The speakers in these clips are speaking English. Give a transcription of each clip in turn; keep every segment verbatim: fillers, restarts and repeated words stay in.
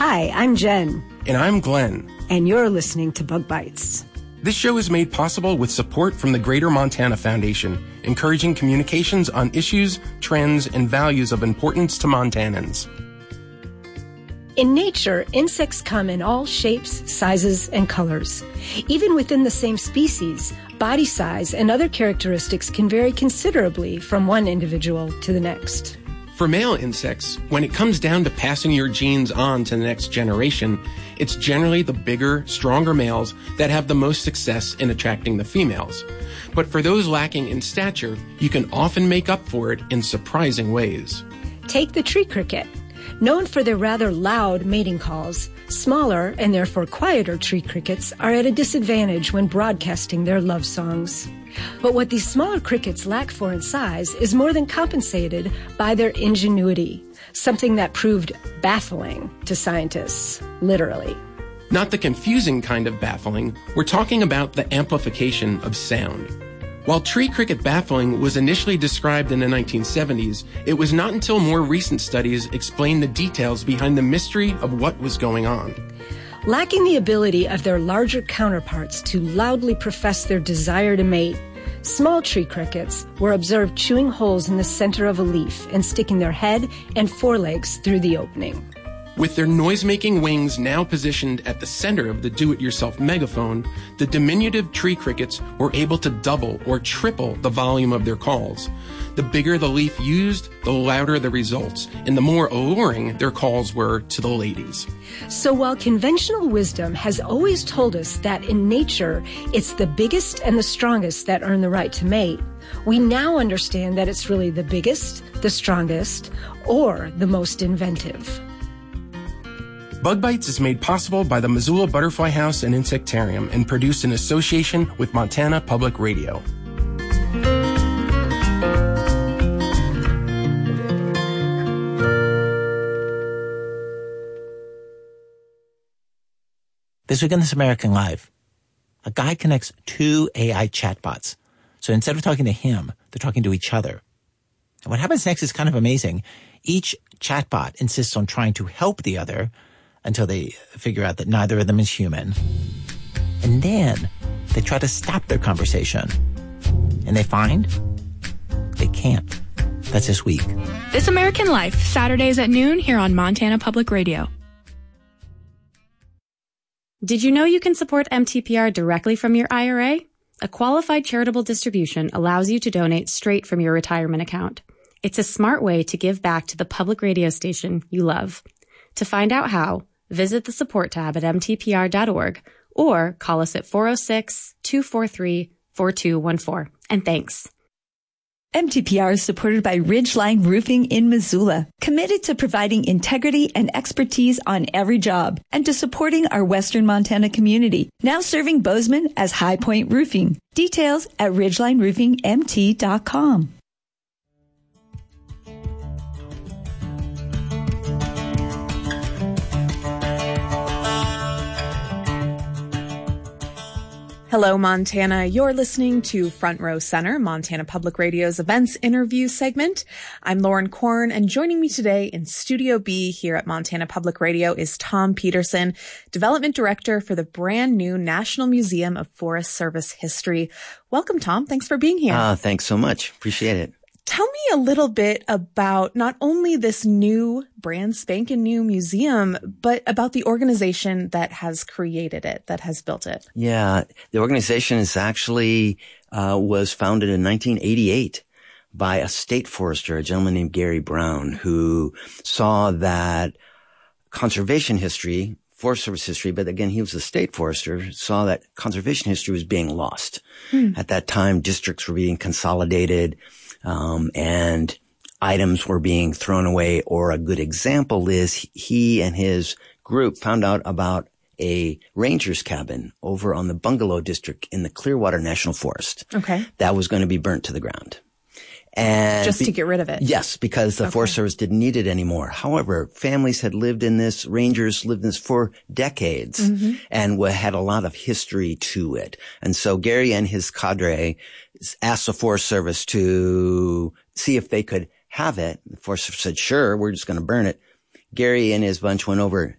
Hi, I'm Jen. And I'm Glenn. And you're listening to Bug Bites. This show is made possible with support from the Greater Montana Foundation, encouraging communications on issues, trends, and values of importance to Montanans. In nature, insects come in all shapes, sizes, and colors. Even within the same species, body size and other characteristics can vary considerably from one individual to the next. For male insects, when it comes down to passing your genes on to the next generation, it's generally the bigger, stronger males that have the most success in attracting the females. But for those lacking in stature, you can often make up for it in surprising ways. Take the tree cricket. Known for their rather loud mating calls, smaller and therefore quieter tree crickets are at a disadvantage when broadcasting their love songs. But what these smaller crickets lack for in size is more than compensated by their ingenuity, something that proved baffling to scientists, literally. Not the confusing kind of baffling, we're talking about the amplification of sound. While tree cricket baffling was initially described in the nineteen seventies, it was not until more recent studies explained the details behind the mystery of what was going on. Lacking the ability of their larger counterparts to loudly profess their desire to mate, small tree crickets were observed chewing holes in the center of a leaf and sticking their head and forelegs through the opening. With their noise-making wings now positioned at the center of the do-it-yourself megaphone, the diminutive tree crickets were able to double or triple the volume of their calls. The bigger the leaf used, the louder the results, and the more alluring their calls were to the ladies. So while conventional wisdom has always told us that in nature, it's the biggest and the strongest that earn the right to mate, we now understand that it's really the biggest, the strongest, or the most inventive. Bug Bites is made possible by the Missoula Butterfly House and Insectarium and produced in association with Montana Public Radio. This week on This American Life, a guy connects two A I chatbots. So instead of talking to him, they're talking to each other. And what happens next is kind of amazing. Each chatbot insists on trying to help the other until they figure out that neither of them is human. And then they try to stop their conversation. And they find they can't. That's this week. This American Life, Saturdays at noon here on Montana Public Radio. Did you know you can support M T P R directly from your I R A? A qualified charitable distribution allows you to donate straight from your retirement account. It's a smart way to give back to the public radio station you love. To find out how, visit the support tab at M T P R dot org or call us at four oh six, two four three, four two one four. And thanks. M T P R is supported by Ridgeline Roofing in Missoula, committed to providing integrity and expertise on every job and to supporting our Western Montana community, now serving Bozeman as High Point Roofing. Details at ridgeline roofing m t dot com. Hello, Montana. You're listening to Front Row Center, Montana Public Radio's events interview segment. I'm Lauren Korn, and joining me today in Studio B here at Montana Public Radio is Tom Peterson, Development Director for the brand new National Museum of Forest Service History. Welcome, Tom. Thanks for being here. Uh, thanks so much. Appreciate it. Tell me a little bit about not only this new brand spanking new museum, but about the organization that has created it, that has built it. Yeah, the organization is actually uh, was founded in nineteen eighty-eight by a state forester, a gentleman named Gary Brown, who saw that conservation history, Forest Service history, but again, he was a state forester, saw that conservation history was being lost. Hmm. At that time, districts were being consolidated. Um, and items were being thrown away, or a good example is he and his group found out about a ranger's cabin over on the Bungalow District in the Clearwater National Forest. Okay. That was going to be burnt to the ground. And just to get rid of it. Yes, because the okay. Forest Service didn't need it anymore. However, families had lived in this, rangers lived in this for decades mm-hmm. and had a lot of history to it. And so Gary and his cadre asked the Forest Service to see if they could have it. The Forest Service said, sure, we're just going to burn it. Gary and his bunch went over,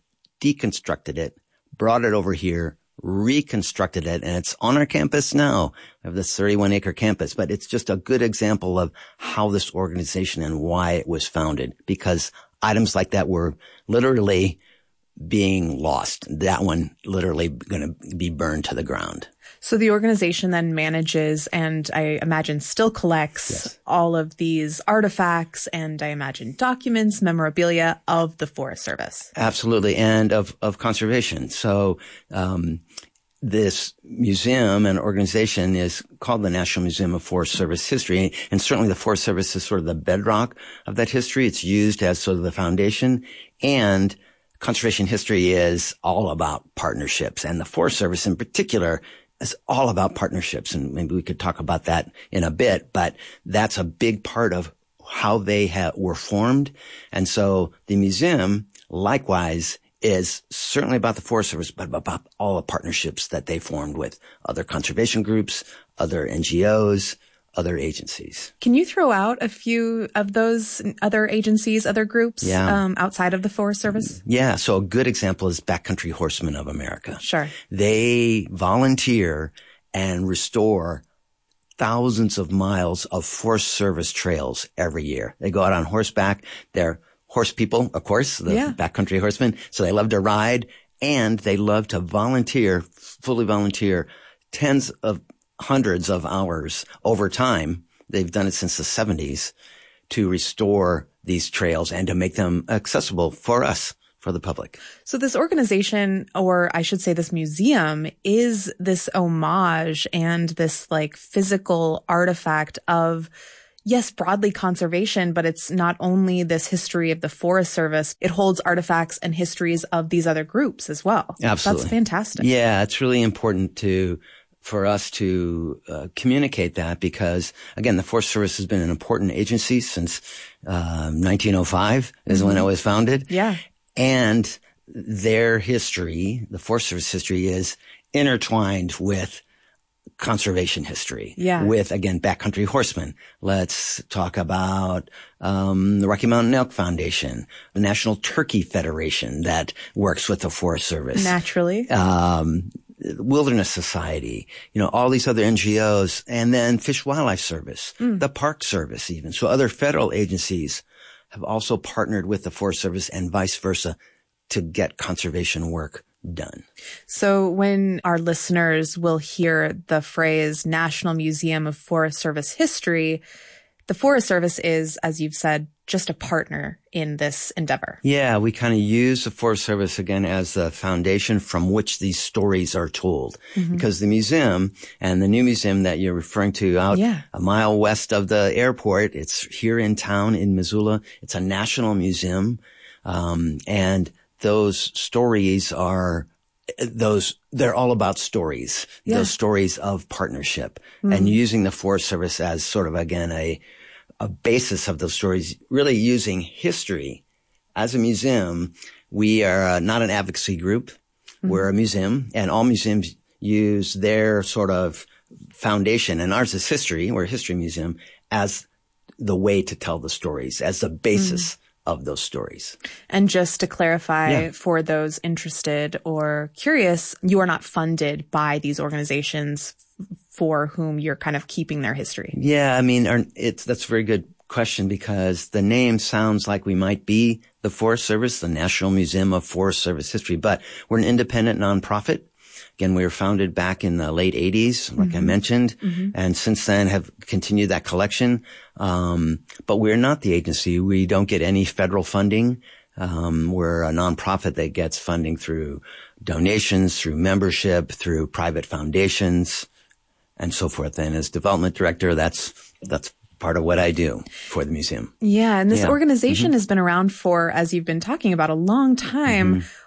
deconstructed it, brought it over here, reconstructed it, and it's on our campus now. We have this thirty-one acre campus, but it's just a good example of how this organization and why it was founded, because items like that were literally being lost. That one literally going to be burned to the ground. So the organization then manages and I imagine still collects yes. all of these artifacts and I imagine documents, memorabilia of the Forest Service. Absolutely. And of, of conservation. So, um, this museum and organization is called the National Museum of Forest Service History. And certainly the Forest Service is sort of the bedrock of that history. It's used as sort of the foundation, and conservation history is all about partnerships, and the Forest Service in particular is all about partnerships. And maybe we could talk about that in a bit, but that's a big part of how they ha- were formed. And so the museum likewise is certainly about the Forest Service, but about all the partnerships that they formed with other conservation groups, other N G Os, other agencies. Can you throw out a few of those other agencies, other groups yeah. um, outside of the Forest Service? Yeah. So a good example is Backcountry Horsemen of America. Sure. They volunteer and restore thousands of miles of Forest Service trails every year. They go out on horseback. They're horse people, of course, the yeah. backcountry horsemen. So they love to ride, and they love to volunteer, fully volunteer tens of hundreds of hours over time. They've done it since the seventies to restore these trails and to make them accessible for us, for the public. So this organization, or I should say this museum, is this homage and this like physical artifact of, yes, broadly conservation, but it's not only this history of the Forest Service. It holds artifacts and histories of these other groups as well. Absolutely. That's fantastic. Yeah, it's really important to for us to uh, communicate that, because, again, the Forest Service has been an important agency since uh, nineteen oh five is mm-hmm. when it was founded. Yeah. And their history, the Forest Service history, is intertwined with conservation history. Yeah. With, again, Backcountry Horsemen. Let's talk about um the Rocky Mountain Elk Foundation, the National Turkey Federation that works with the Forest Service. Naturally. Um Wilderness Society, you know, all these other N G Os, and then Fish Wildlife Service, mm. the Park Service even. So other federal agencies have also partnered with the Forest Service and vice versa to get conservation work done. So when our listeners will hear the phrase National Museum of Forest Service History, the Forest Service is, as you've said, just a partner in this endeavor. Yeah, we kind of use the Forest Service again as the foundation from which these stories are told. Mm-hmm. Because the museum and the new museum that you're referring to out yeah. a mile west of the airport, it's here in town in Missoula. It's a national museum. Um, and those stories are those, they're all about stories, yeah. those stories of partnership mm-hmm. and using the Forest Service as sort of, again, a, a basis of those stories, really using history as a museum. We are uh, not an advocacy group. Mm-hmm. We're a museum, and all museums use their sort of foundation, and ours is history. We're a history museum, as the way to tell the stories, as the basis mm-hmm. of those stories. And just to clarify yeah. for those interested or curious, you are not funded by these organizations for whom you're kind of keeping their history. Yeah, I mean, it's that's a very good question, because the name sounds like we might be the Forest Service, the National Museum of Forest Service History, but we're an independent nonprofit. Again, we were founded back in the late eighties, like mm-hmm. I mentioned, mm-hmm. and since then have continued that collection. Um, but we're not the agency. We don't get any federal funding. Um, we're a nonprofit that gets funding through donations, through membership, through private foundations, and so forth. And as development director, that's that's part of what I do for the museum. Yeah, and this yeah. organization mm-hmm. has been around for, as you've been talking about, a long time. Mm-hmm.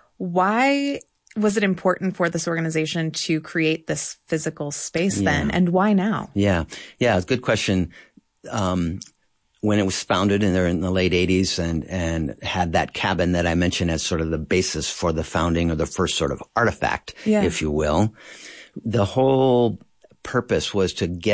Why was it important for this organization to create this physical space yeah. then? And why now? Yeah. Yeah. It's a good question. Um, when it was founded in the, in the late eighties and, and had that cabin that I mentioned as sort of the basis for the founding, or the first sort of artifact, yeah. if you will, the whole purpose was to get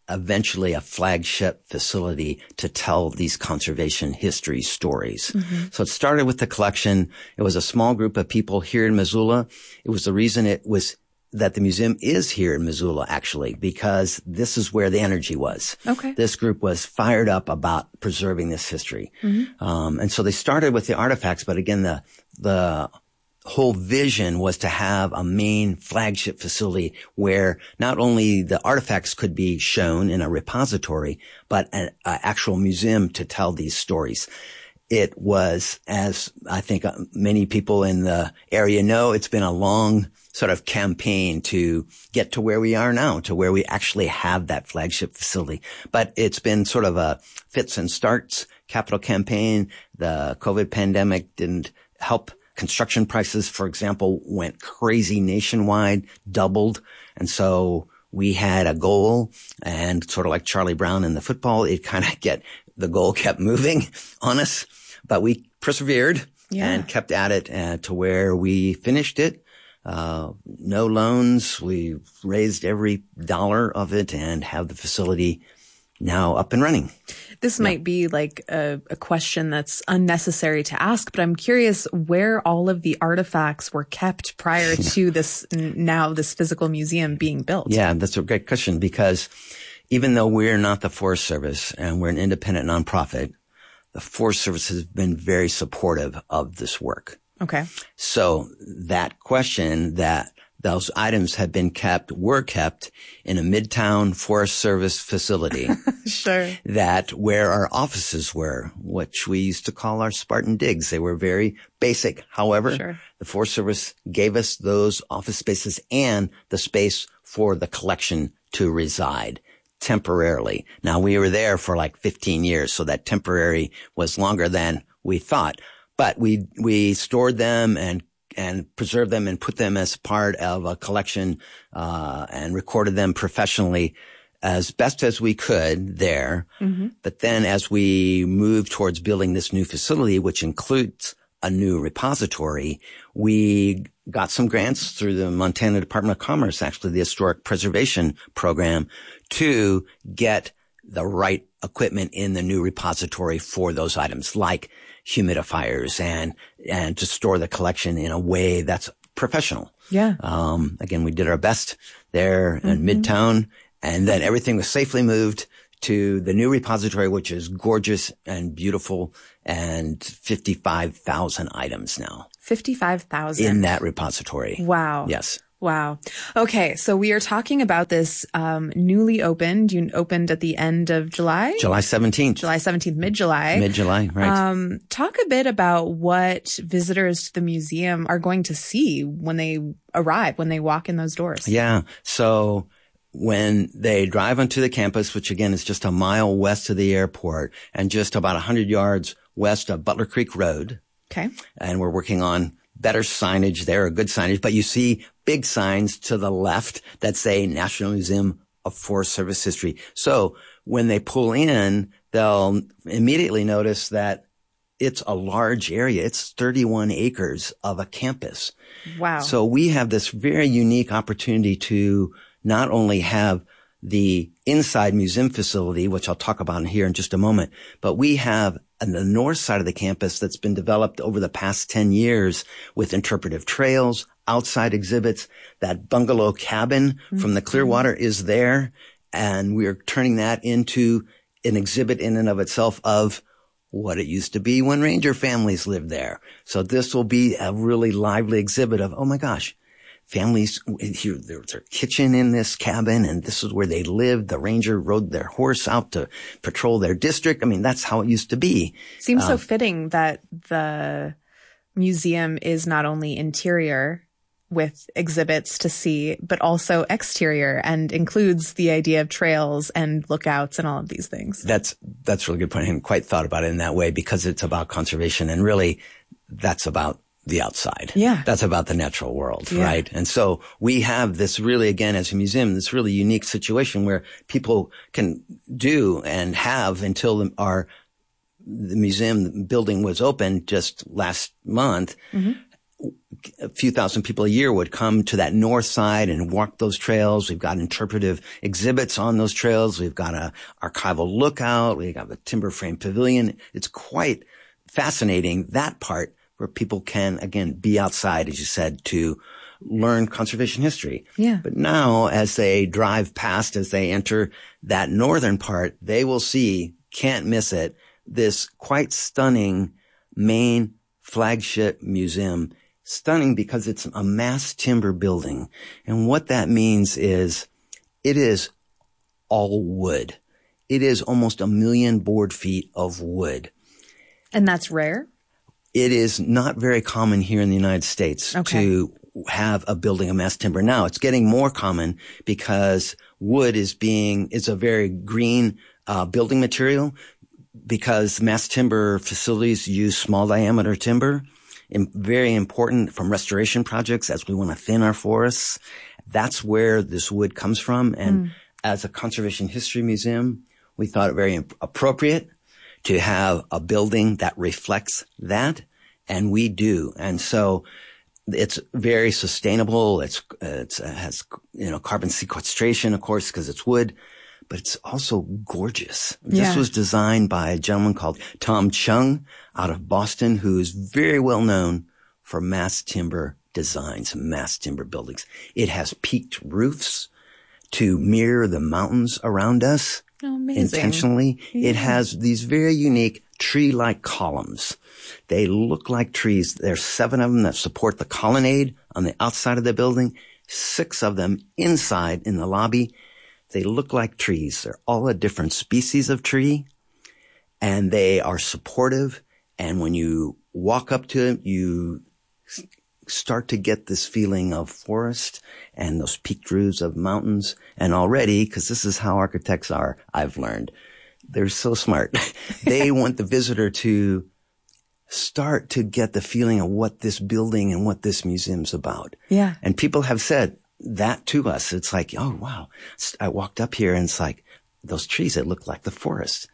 eventually a flagship facility to tell these conservation history stories. Mm-hmm. So it started with the collection. It was a small group of people here in Missoula. It was the reason it was that the museum is here in Missoula, actually, because this is where the energy was. Okay. This group was fired up about preserving this history. Mm-hmm. Um, and so they started with the artifacts, but again, the, the whole vision was to have a main flagship facility where not only the artifacts could be shown in a repository, but an actual museum to tell these stories. It was, as I think many people in the area know, it's been a long sort of campaign to get to where we are now, to where we actually have that flagship facility. But it's been sort of a fits and starts capital campaign. The COVID pandemic didn't help. Construction prices, for example, went crazy nationwide, doubled. And so we had a goal, and sort of like Charlie Brown in the football, it kind of get, the goal kept moving on us, but we persevered yeah. and kept at it uh, to where we finished it. Uh, no loans. We raised every dollar of it and have the facility now up and running. This yeah. might be like a, a question that's unnecessary to ask, but I'm curious where all of the artifacts were kept prior to this, now this physical museum being built. Yeah, that's a great question, because even though we're not the Forest Service and we're an independent nonprofit, the Forest Service has been very supportive of this work. Okay. So that question that those items had been kept, were kept in a Midtown Forest Service facility. Sure. That where our offices were, which we used to call our Spartan digs. They were very basic. However, sure. the Forest Service gave us those office spaces and the space for the collection to reside temporarily. Now, we were there for like fifteen years, so that temporary was longer than we thought. But we, we stored them and, and preserved them and put them as part of a collection, uh, and recorded them professionally as best as we could there. Mm-hmm. But then as we moved towards building this new facility, which includes a new repository, we got some grants through the Montana Department of Commerce, actually the Historic Preservation Program, to get the right equipment in the new repository for those items, like humidifiers and, and to store the collection in a way that's professional. Yeah. Um, again, we did our best there mm-hmm. in Midtown, and then everything was safely moved to the new repository, which is gorgeous and beautiful, and fifty-five thousand items now. fifty-five thousand in that repository. Wow. Yes. Wow. Okay. So we are talking about this, um, newly opened. You opened at the end of July? July seventeenth. July seventeenth, mid-July. Mid-July, right. Um, talk a bit about what visitors to the museum are going to see when they arrive, when they walk in those doors. Yeah. So when they drive onto the campus, which again is just a mile west of the airport and just about one hundred yards west of Butler Creek Road. Okay. And we're working on better signage there, or good signage, but you see big signs to the left that say National Museum of Forest Service History. So when they pull in, they'll immediately notice that it's a large area. It's thirty-one acres of a campus. Wow. So we have this very unique opportunity to not only have the inside museum facility, which I'll talk about here in just a moment, but we have on the north side of the campus that's been developed over the past ten years with interpretive trails, outside exhibits. That bungalow cabin mm-hmm. from the Clearwater is there, and we are turning that into an exhibit in and of itself of what it used to be when ranger families lived there. So this will be a really lively exhibit of, oh my gosh, families, here, there's a kitchen in this cabin, and this is where they lived. The ranger rode their horse out to patrol their district. I mean, that's how it used to be. Seems uh, so fitting that the museum is not only interior with exhibits to see, but also exterior, and includes the idea of trails and lookouts and all of these things. That's, that's a really good point. I hadn't quite thought about it in that way, because it's about conservation, and really that's about the outside. Yeah. That's about the natural world, yeah. right? And so we have this really, again, as a museum, this really unique situation where people can do and have until the, our, the museum building was open just last month, mm-hmm. a few thousand people a year would come to that north side and walk those trails. We've got interpretive exhibits on those trails. We've got a archival lookout. We've got the timber frame pavilion. It's quite fascinating, that part where people can, again, be outside, as you said, to learn conservation history. Yeah. But now as they drive past, as they enter that northern part, they will see, can't miss it, this quite stunning main flagship museum. Stunning because it's a mass timber building. And what that means is it is all wood. It is almost a million board feet of wood. And that's rare? It is not very common here in the United States okay. to have a building of mass timber. Now it's getting more common because wood is being, is a very green uh, building material because mass timber facilities use small diameter timber. Very important from restoration projects as we want to thin our forests. That's where this wood comes from. And mm. as a conservation history museum, we thought it very appropriate to have a building that reflects that. And we do. And so it's very sustainable. It's, it's, it has, you know, carbon sequestration, of course, because it's wood, but it's also gorgeous. Yeah. This was designed by a gentleman called Tom Chung out of Boston, who is very well known for mass timber designs, mass timber buildings. It has peaked roofs to mirror the mountains around us. Oh, amazing. Intentionally. Yeah. It has these very unique tree-like columns. They look like trees. There's seven of them that support the colonnade on the outside of the building, six of them inside in the lobby. They look like trees. They're all a different species of tree, and they are supportive. And when you walk up to them, you start to get this feeling of forest and those peaked roofs of mountains. And already, because this is how architects are, I've learned, they're so smart. They want the visitor to start to get the feeling of what this building and what this museum's about. Yeah. And people have said that to us. It's like, oh, wow. I walked up here and it's like those trees that look like the forest.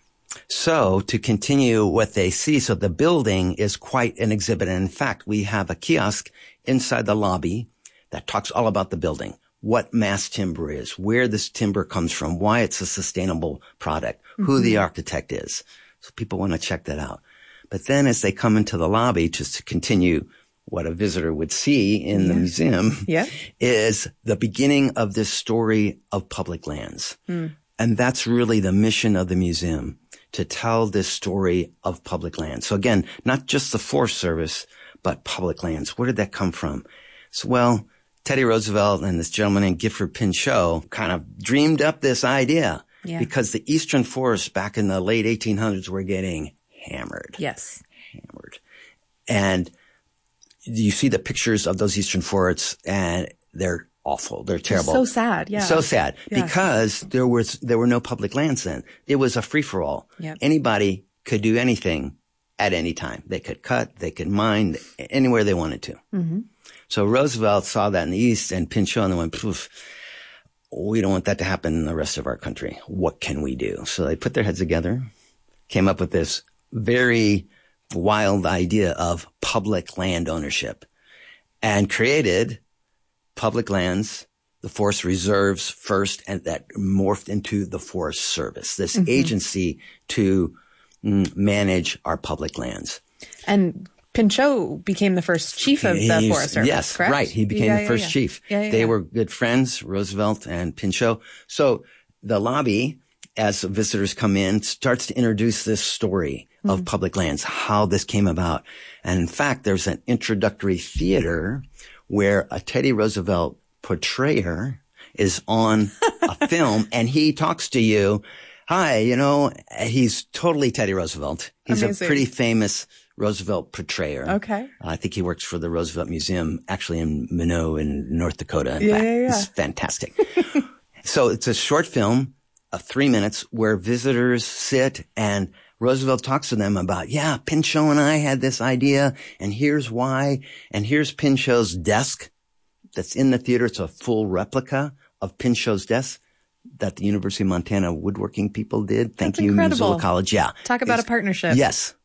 So to continue what they see, so the building is quite an exhibit. And in fact, we have a kiosk inside the lobby that talks all about the building, what mass timber is, where this timber comes from, why it's a sustainable product, mm-hmm. who the architect is. So people want to check that out. But then as they come into the lobby, just to continue what a visitor would see in yeah. the museum, yeah. is the beginning of this story of public lands. Mm. And that's really the mission of the museum, to tell this story of public lands. So again, not just the Forest Service, but public lands. Where did that come from? So, well, Teddy Roosevelt and this gentleman named Gifford Pinchot kind of dreamed up this idea yeah. because the eastern forests back in the late eighteen hundreds were getting hammered. Yes. Hammered. And you see the pictures of those eastern forests and they're awful. They're terrible. So sad. Yeah. So sad yeah. because there was, there were no public lands then. It was a free for all. Yep. Anybody could do anything at any time. They could cut, they could mine anywhere they wanted to. Mm-hmm. So Roosevelt saw that in the East and Pinchot and they went, poof, we don't want that to happen in the rest of our country. What can we do? So they put their heads together, came up with this very wild idea of public land ownership and created public lands, the forest reserves first, and that morphed into the Forest Service, this mm-hmm. agency to mm, manage our public lands. And Pinchot became the first chief of the He's, Forest Service, yes, correct? Right. He became yeah, the yeah, first yeah. chief. Yeah, yeah, they yeah. were good friends, Roosevelt and Pinchot. So the lobby, as visitors come in, starts to introduce this story mm-hmm. of public lands, how this came about. And in fact, there's an introductory theater where a Teddy Roosevelt portrayer is on a film and he talks to you. Hi, you know, he's totally Teddy Roosevelt. He's Amazing. a pretty famous Roosevelt portrayer. Okay. Uh, I think he works for the Roosevelt Museum, actually in Minot in North Dakota. In yeah, fact. yeah, yeah. It's fantastic. So it's a short film of three minutes where visitors sit and Roosevelt talks to them about, yeah, Pinchot and I had this idea and here's why. And here's Pinchot's desk that's in the theater. It's a full replica of Pinchot's desk that the University of Montana woodworking people did. Thank That's you, incredible. Missoula College. Yeah. Talk about it's, a partnership. Yes.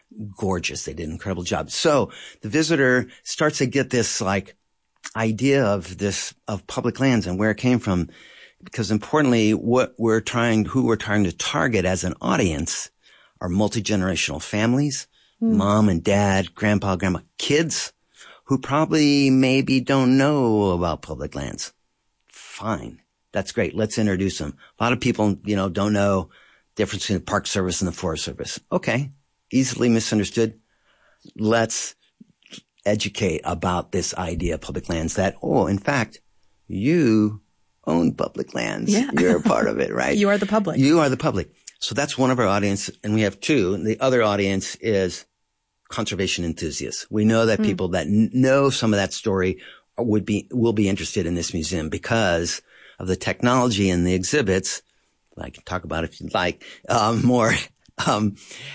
gorgeous. They did an incredible job. So the visitor starts to get this like idea of this, of public lands and where it came from. Because importantly, what we're trying, who we're trying to target as an audience are multi-generational families, mm. mom and dad, grandpa, grandma, kids who probably maybe don't know about public lands. Fine. That's great. Let's introduce them. A lot of people, you know, don't know the difference between the Park Service and the Forest Service. Okay. Easily misunderstood. Let's educate about this idea of public lands that, oh, in fact, you own public lands. Yeah. You're a part of it, right? You are the public. You are the public. So that's one of our audience, and we have two. And the other audience is conservation enthusiasts. We know that mm. people that n- know some of that story would be, will be interested in this museum because of the technology and the exhibits. I can talk about it if you'd like, um, more, um,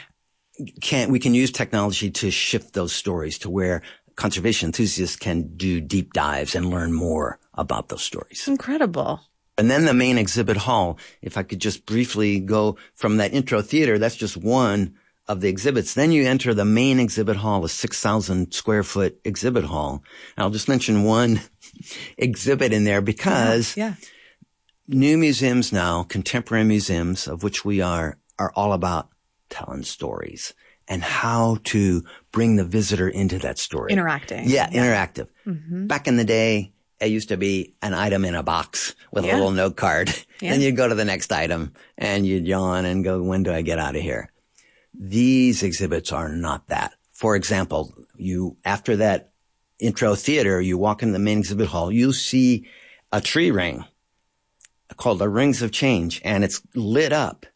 can, we can use technology to shift those stories to where conservation enthusiasts can do deep dives and learn more about those stories. Incredible. And then the main exhibit hall, if I could just briefly go from that intro theater, that's just one of the exhibits. Then you enter the main exhibit hall, a six thousand square foot exhibit hall. And I'll just mention one exhibit in there because yeah, yeah. new museums now, contemporary museums, of which we are, are all about telling stories and how to bring the visitor into that story. Interacting. Yeah, yeah. interactive. Mm-hmm. Back in the day, it used to be an item in a box with yeah. a little note card. Yeah. Then you'd go to the next item and you'd yawn and go, when do I get out of here? These exhibits are not that. For example, you, after that intro theater, you walk into the main exhibit hall, you'll see a tree ring called the Rings of Change, and it's lit up.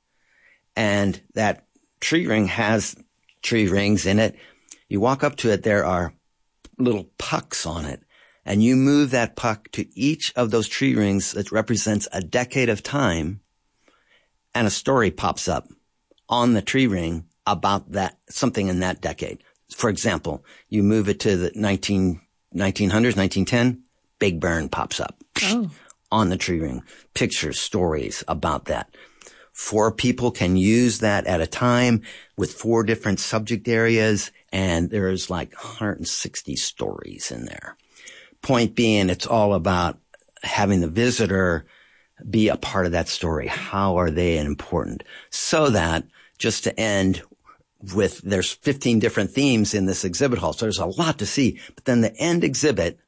And that tree ring has tree rings in it. You walk up to it, there are little pucks on it. And you move that puck to each of those tree rings that represents a decade of time, and a story pops up on the tree ring about that, something in that decade. For example, you move it to the nineteen, nineteen hundreds, nineteen ten, Big Burn pops up oh. on the tree ring. Pictures, stories about that. Four people can use that at a time with four different subject areas, and there's like one hundred sixty stories in there. Point being, it's all about having the visitor be a part of that story. How are they important? So that, just to end with, there's fifteen different themes in this exhibit hall, so there's a lot to see. But then the end exhibit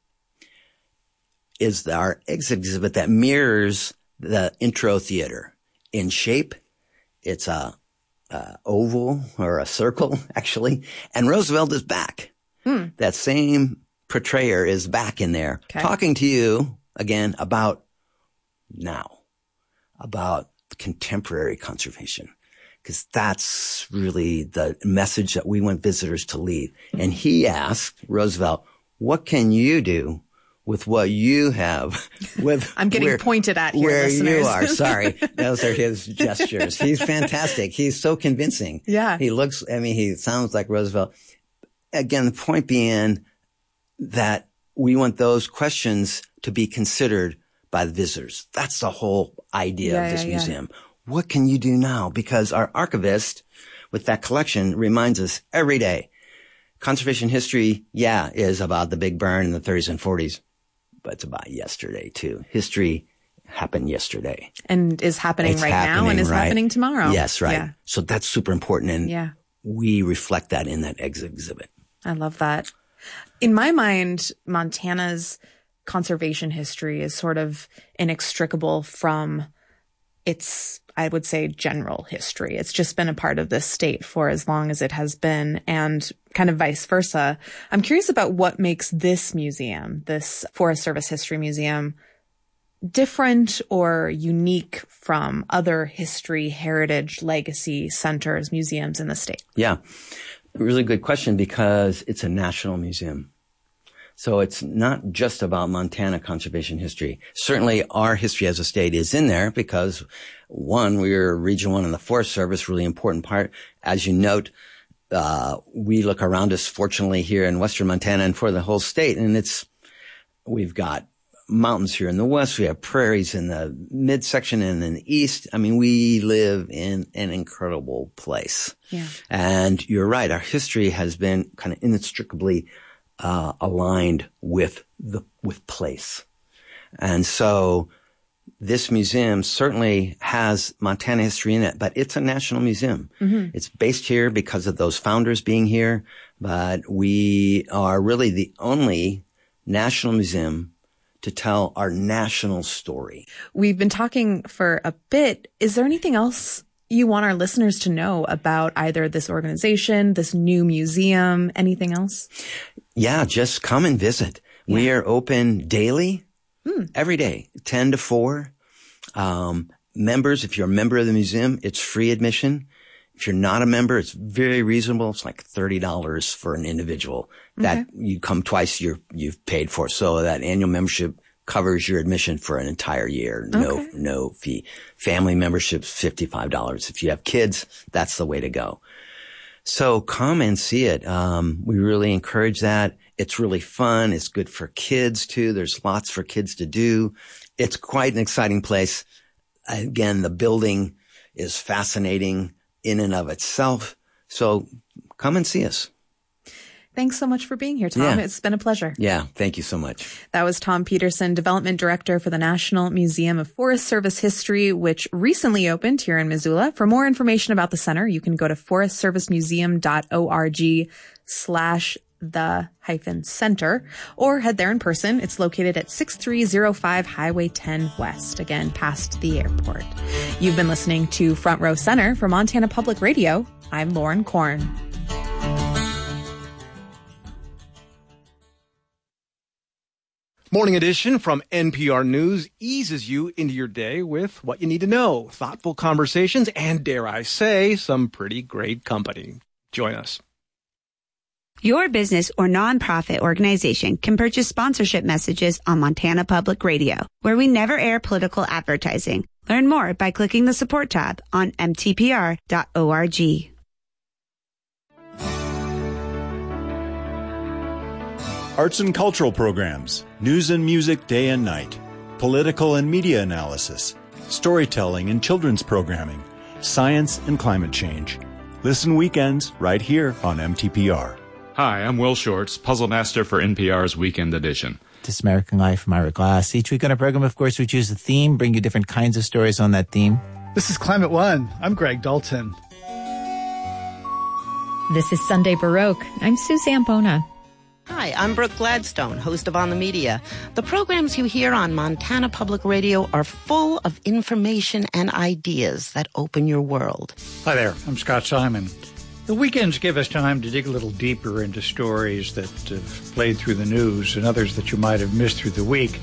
is our exit exhibit that mirrors the intro theater. In shape, it's a, a oval or a circle, actually. And Roosevelt is back. Hmm. That same portrayer is back in there, okay. talking to you again about now, about contemporary conservation, because that's really the message that we want visitors to leave. And he asked Roosevelt, what can you do with what you have? With I'm getting where, pointed at here, where listeners. you are. Sorry, those are his gestures. He's fantastic. He's so convincing. Yeah, he looks. I mean, he sounds like Roosevelt. Again, the point being that we want those questions to be considered by the visitors. That's the whole idea yeah, of this yeah, museum. Yeah. What can you do now? Because our archivist with that collection reminds us every day. Conservation history, yeah, is about the Big Burn in the thirties and forties, but it's about yesterday too. History happened yesterday. And is happening it's right happening, now and is right? happening tomorrow. Yes, right. Yeah. So that's super important. And yeah. we reflect that in that ex- exhibit. I love that. In my mind, Montana's conservation history is sort of inextricable from its, I would say, general history. It's just been a part of this state for as long as it has been, and kind of vice versa. I'm curious about what makes this museum, this Forest Service History Museum, different or unique from other history, heritage, legacy centers, museums in the state. Yeah. Really good question, because it's a national museum. So it's not just about Montana conservation history. Certainly our history as a state is in there because, one, we're Region one in the Forest Service, really important part. As you note, uh, we look around us, fortunately, here in Western Montana and for the whole state, and it's, we've got mountains here in the west. We have prairies in the midsection and in the east. I mean, we live in an incredible place. Yeah. And you're right. Our history has been kind of inextricably uh, aligned with the with place. And so this museum certainly has Montana history in it, but it's a national museum. Mm-hmm. It's based here because of those founders being here, but we are really the only national museum to tell our national story. We've been talking for a bit. Is there anything else you want our listeners to know about either this organization, this new museum, anything else? Yeah, just come and visit. Yeah. We are open daily, hmm. every day, ten to four. Um, members, if you're a member of the museum, it's free admission. If you're not a member, it's very reasonable. It's like thirty dollars for an individual. That okay. You come twice, you're, you've paid for. So that annual membership covers your admission for an entire year. No, okay. no fee. Family membership's fifty-five dollars. If you have kids, that's the way to go. So come and see it. Um, we really encourage that. It's really fun. It's good for kids too. There's lots for kids to do. It's quite an exciting place. Again, the building is fascinating in and of itself. So come and see us. Thanks so much for being here, Tom. Yeah. It's been a pleasure. Yeah, thank you so much. That was Tom Peterson, Development Director for the National Museum of Forest Service History, which recently opened here in Missoula. For more information about the center, you can go to forestservicemuseum.org slash the hyphen center or head there in person. It's located at six three zero five Highway ten West, again, past the airport. You've been listening to Front Row Center for Montana Public Radio. I'm Lauren Korn. Morning Edition from N P R News eases you into your day with what you need to know, thoughtful conversations, and dare I say, some pretty great company. Join us. Your business or nonprofit organization can purchase sponsorship messages on Montana Public Radio, where we never air political advertising. Learn more by clicking the support tab on m t p r dot org. Arts and cultural programs, news and music day and night, political and media analysis, storytelling and children's programming, science and climate change. Listen weekends right here on M T P R. Hi, I'm Will Shorts, Puzzle Master for N P R's Weekend Edition. This American Life, I'm Ira Glass. Each week on our program, of course, we choose a theme, bring you different kinds of stories on that theme. This is Climate One. I'm Greg Dalton. This is Sunday Baroque. I'm Sue Zampona. Hi, I'm Brooke Gladstone, host of On the Media. The programs you hear on Montana Public Radio are full of information and ideas that open your world. Hi there, I'm Scott Simon. The weekends give us time to dig a little deeper into stories that have played through the news and others that you might have missed through the week.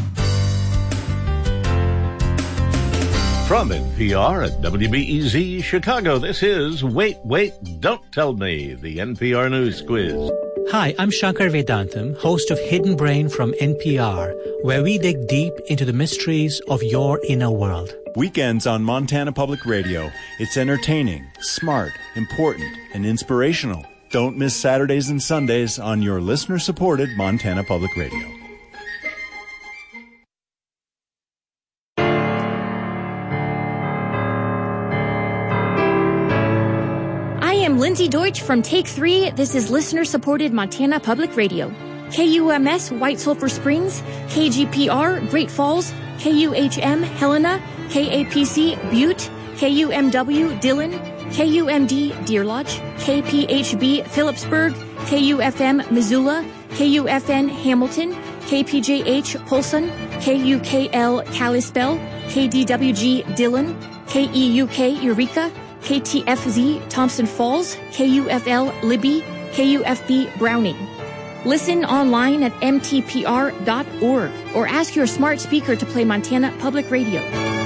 From N P R at W B E Z Chicago, this is Wait, Wait, Don't Tell Me, the N P R News Quiz. Hi, I'm Shankar Vedantam, host of Hidden Brain from N P R, where we dig deep into the mysteries of your inner world. Weekends on Montana Public Radio. It's entertaining, smart, important, and inspirational. Don't miss Saturdays and Sundays on your listener-supported Montana Public Radio. Lindsay Deutsch from Take Three. This is listener-supported Montana Public Radio. K U M S White Sulphur Springs, K G P R Great Falls, K U H M Helena, K A P C Butte, K U M W Dillon, K U M D Deer Lodge, K P H B Phillipsburg, K U F M Missoula, K U F N Hamilton, K P J H Polson, K U K L Kalispell, K D W G Dillon, K E U K Eureka, K T F Z Thompson Falls, K U F L Libby, K U F B Browning. Listen online at m t p r dot org or ask your smart speaker to play Montana Public Radio.